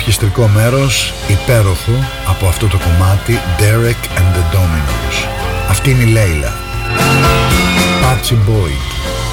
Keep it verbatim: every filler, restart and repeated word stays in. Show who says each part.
Speaker 1: ορχιστρικό μέρος υπέροχο από αυτό το κομμάτι, Derek and the Dominos. Αυτή είναι η Λέιλα, Patsy Boyd.